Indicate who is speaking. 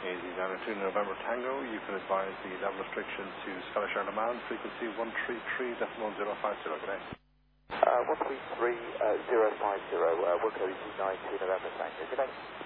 Speaker 1: Easy down to November Tango. You can advise the level restriction to Scottish Air Demand, frequency 133.050, good day.
Speaker 2: 133.050, Wilco 19 November Tango, good day.